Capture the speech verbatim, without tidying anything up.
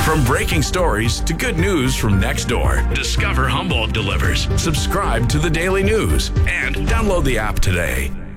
From breaking stories to good news from next door, discover Humboldt delivers. Subscribe to the Daily News and download the app today.